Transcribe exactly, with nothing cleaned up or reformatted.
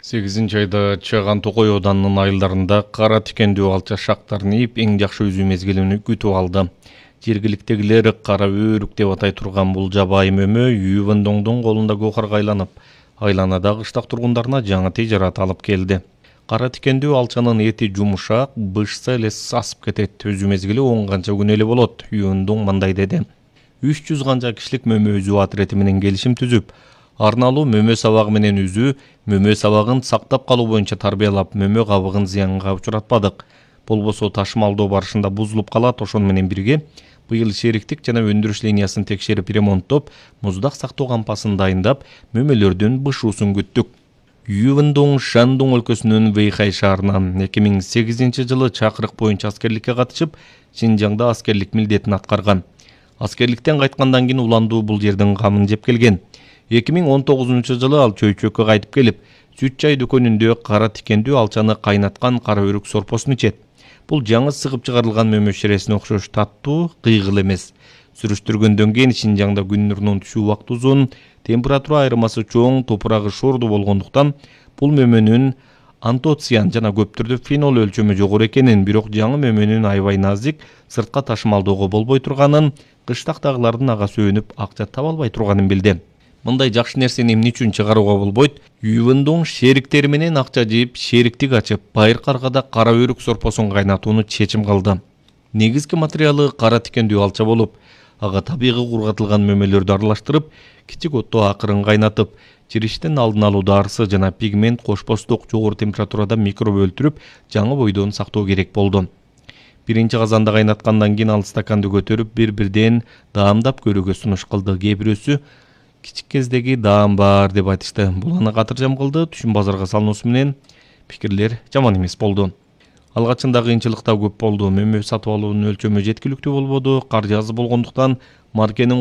сегизинчи айда чыган Токой Оданынын айылдарында кара тикендүү алча шактарын ийип эң жакшы үзүү мезгилин күтүп алды. Жергиликтегилер кара өрүк деп атай турган бул жабайы мөмө Ювендоңдун колунда гохарга айланып, айланадагы кыштак тургундарына жаңы тежарат алып келди. Кара тикендүү алчанын эти жумушак, бышса эле сасып кетет. Өзүү мезгили он канча күн эле болот. Ювендоң мындай деди. үч жүз канча кишилик мөмө үзүү атрети менен келишим түзүп, арналуу мөмө сабагы менен үзүү, мөмө сабагын сактап калуу боюнча тарбиялап, мөмө кабыгын зыянга учуратпадык. Болбосо ташымалдоо барышында бузулуп калат. Ошону менен бирге быйыл шериктик жана өндүрүш линиясын текшерип ремонттоп, муздак сактоо кампасын дайындап, мөмөлөрдүн бышуусун күттүк. Ювендоң Шандоң өлкөсүнүн Вэйхай шаарынан эки миң сегизинчи жылы чакырык боюнча аскерликке катышып, Шинжаңда аскерлик милдетин аткарган. Аскерликтен кайткандан кийин уландуу бул жердин камын жеп келген. эки миң он тогузунчу жылы ал чөйчөккө кайтып келип, сүт чай дүкөнүндө кара тикендүү алчаны кайнаткан кара өрүк сорпосун ичет. Бул жаңы сыгып чыгарылган мөмө ширесине окшош таттуу, кыйгыл эмес. Сүрүштүргөндөн кийин Шинжаңда күн нурунун түшүү убакыты узун, температура айырмасы чоң, топурагы шорду болгондуктан бул мөмөнүн антоциан жана көп түрдө фенол өлчөмү жогору экенин, бирок жаңы мөмөнүн аябай назик, сыртка ташымалдоого болбой турганын, кыштактагылардын ага сөөнүп акча таба албай турганын билди. Мындай жакшы нерсени эмне үчүн чыгарууга болбойт? Ювендоң шериктери менен акча жыйып, шериктик ачып, Байыркы аргада кара өрүк сорпосун кайнатууну чечим кылды. Негизги материалы кара тикендүү алча болуп, ага табигый кургатылган мөмөлөрдү аралаштырып, кичик отто акырын кайнатып, чириштин алдын алуу дарысы жана пигмент кошпостук жогору температурада микроб өлтүрүп, жаңы бойдон сактоо керек болду. Биринчи казанда кайнаткандан кийин ал стаканды көтөрүп, бир-бирден даамдап көрүүгө сунуш кылды. Кээ бирөөсү кичик кездеги даам бар деп айтышты. Бул аны катыржам кылды. Түшүм базарга салынуусу менен пикирлер жаман эмес болду. Алгачында кыйынчылык да көп болду. Мөмө сатып алуунун өлчөмү жеткиликтүү болбоду. Каржы аз болгондуктан маркенин